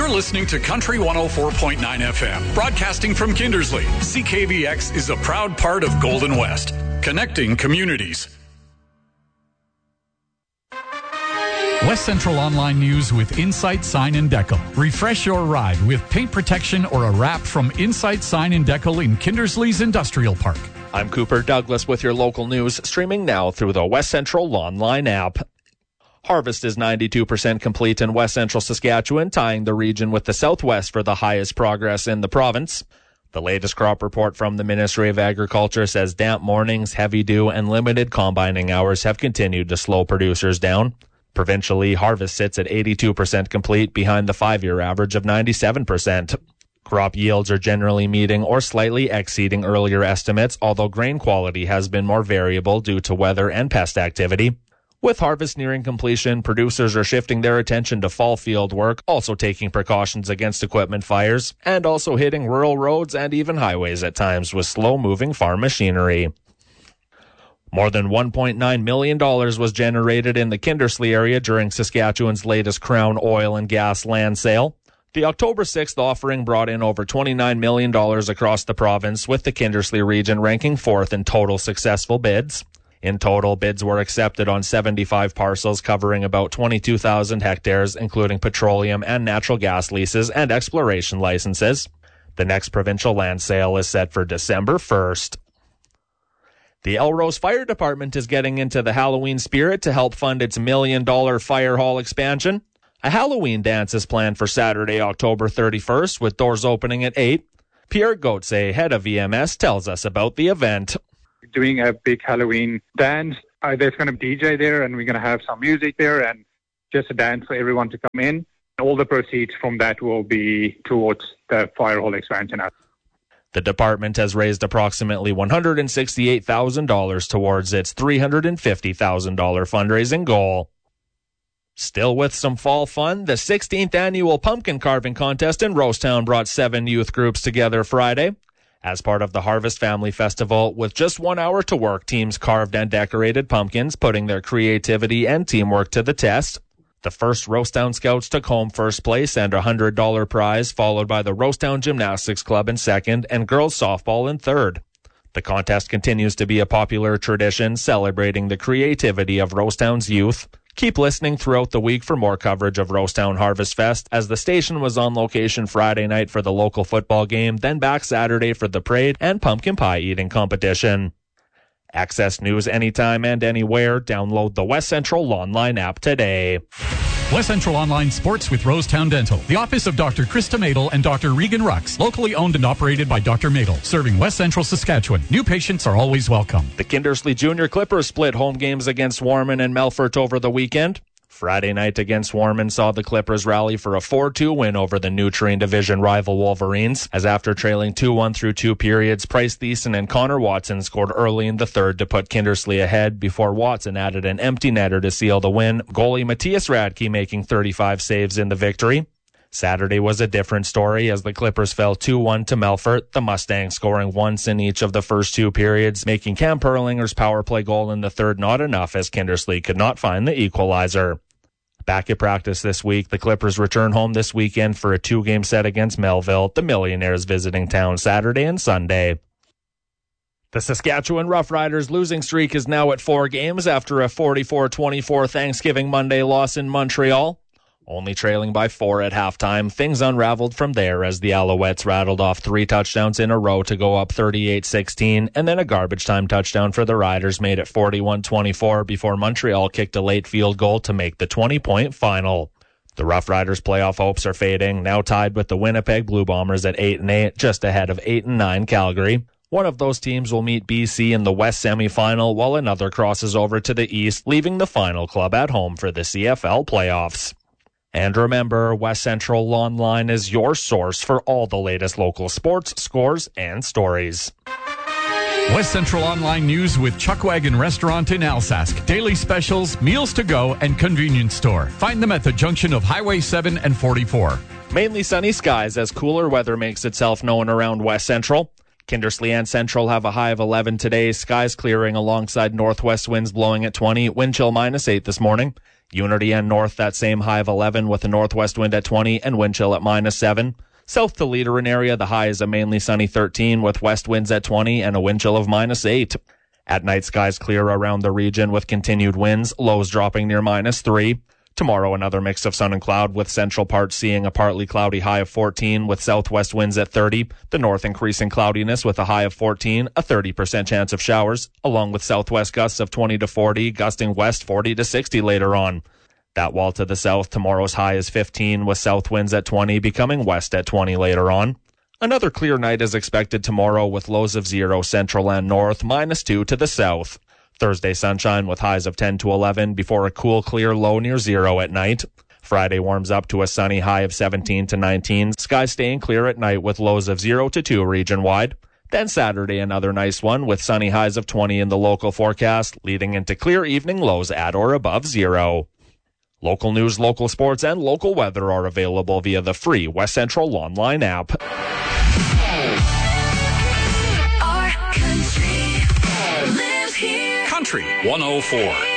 You're listening to Country 104.9 FM, broadcasting from Kindersley. CKVX is a proud part of Golden West, connecting communities. West Central Online News with Insight Sign and Decal. Refresh your ride with paint protection or a wrap from Insight Sign and Decal in Kindersley's Industrial Park. I'm Cooper Douglas with your local news, streaming now through the West Central Online app. Harvest is 92% complete in West Central Saskatchewan, tying the region with the Southwest for the highest progress in the province. The latest crop report from the Ministry of Agriculture says damp mornings, heavy dew, and limited combining hours have continued to slow producers down. Provincially, harvest sits at 82% complete, behind the 5-year average of 97%. Crop yields are generally meeting or slightly exceeding earlier estimates, although grain quality has been more variable due to weather and pest activity. With harvest nearing completion, producers are shifting their attention to fall field work, also taking precautions against equipment fires, and also hitting rural roads and even highways at times with slow-moving farm machinery. More than $1.9 million was generated in the Kindersley area during Saskatchewan's latest Crown oil and gas land sale. The October 6th offering brought in over $29 million across the province, with the Kindersley region ranking 4th in total successful bids. In total, bids were accepted on 75 parcels covering about 22,000 hectares, including petroleum and natural gas leases and exploration licenses. The next provincial land sale is set for December 1st. The Elrose Fire Department is getting into the Halloween spirit to help fund its $1 million fire hall expansion. A Halloween dance is planned for Saturday, October 31st, with doors opening at 8. Pierre Gauthier, head of EMS, tells us about the event. Doing a big Halloween dance. There's going to be DJ there, and we're going to have some music there, and just a dance for everyone to come in. All the proceeds from that will be towards the fire hall expansion. The department has raised approximately $168,000 towards its $350,000 fundraising goal. Still with some fall fun, the 16th annual pumpkin carving contest in Rosetown brought 7 youth groups together Friday. As part of the Harvest Family Festival, with just 1 hour to work, teams carved and decorated pumpkins, putting their creativity and teamwork to the test. The first Rosetown Scouts took home first place and a $100 prize, followed by the Rosetown Gymnastics Club in second and girls softball in third. The contest continues to be a popular tradition, celebrating the creativity of Rosetown's youth. Keep listening throughout the week for more coverage of Rosetown Harvest Fest, as the station was on location Friday night for the local football game, then back Saturday for the parade and pumpkin pie eating competition. Access news anytime and anywhere. Download the West Central Online app today. West Central Online Sports with Rosetown Dental. The office of Dr. Krista Madel and Dr. Regan Rux. Locally owned and operated by Dr. Madel. Serving West Central Saskatchewan. New patients are always welcome. The Kindersley Junior Clippers split home games against Warman and Melfort over the weekend. Friday night against Warman saw the Clippers rally for a 4-2 win over the Nutrien Division rival Wolverines, as after trailing 2-1 through 2 periods, Price Thiessen and Connor Watson scored early in the third to put Kindersley ahead before Watson added an empty netter to seal the win, goalie Matthias Radke making 35 saves in the victory. Saturday was a different story as the Clippers fell 2-1 to Melfort, the Mustangs scoring once in each of the first 2 periods, making Cam Perlinger's power play goal in the third not enough as Kindersley could not find the equalizer. Back at practice this week, the Clippers return home this weekend for a 2-game set against Melville, the Millionaires visiting town Saturday and Sunday. The Saskatchewan Roughriders losing streak is now at 4 games after a 44-24 Thanksgiving Monday loss in Montreal. Only trailing by 4 at halftime, things unraveled from there as the Alouettes rattled off 3 touchdowns in a row to go up 38-16, and then a garbage time touchdown for the Riders made it 41-24 before Montreal kicked a late field goal to make the 20-point final. The Roughriders' playoff hopes are fading, now tied with the Winnipeg Blue Bombers at 8-8, just ahead of 8-9 Calgary. One of those teams will meet BC in the West semifinal, while another crosses over to the East, leaving the final club at home for the CFL playoffs. And remember, West Central Online is your source for all the latest local sports, scores, and stories. West Central Online News with Chuckwagon Restaurant in Alsask. Daily specials, meals to go, and convenience store. Find them at the junction of Highway 7 and 44. Mainly sunny skies as cooler weather makes itself known around West Central. Kindersley and Central have a high of 11 today. Skies clearing alongside northwest winds blowing at 20. Wind chill -8 this morning. Unity and north, that same high of 11 with a northwest wind at 20 and wind chill at -7. South to Leader and area, the high is a mainly sunny 13 with west winds at 20 and a wind chill of -8. At night, skies clear around the region with continued winds, lows dropping near -3. Tomorrow, another mix of sun and cloud with central parts seeing a partly cloudy high of 14 with southwest winds at 30. The north increasing cloudiness with a high of 14, a 30% chance of showers, along with southwest gusts of 20 to 40, gusting west 40 to 60 later on. That wall to the south, tomorrow's high is 15 with south winds at 20, becoming west at 20 later on. Another clear night is expected tomorrow with lows of 0 central and north, -2 to the south. Thursday sunshine with highs of 10 to 11 before a cool, clear low near 0 at night. Friday warms up to a sunny high of 17 to 19, skies staying clear at night with lows of 0 to 2 region-wide. Then Saturday, another nice one with sunny highs of 20 in the local forecast, leading into clear evening lows at or above 0. Local news, local sports, and local weather are available via the free West Central online app. Country 104.